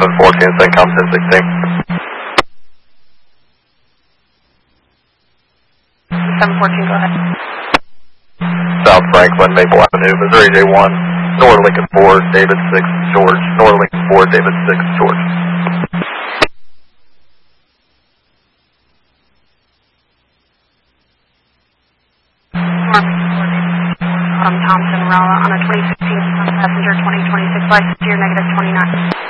714, CENTCOM 1016. 714, go ahead. South Franklin, Maple Avenue, Missouri J1, North Lincoln 4, David 6, George. North Lincoln 4, David 6, George. Thompson, Rolla on a 2016 passenger 2026 license, you're -29.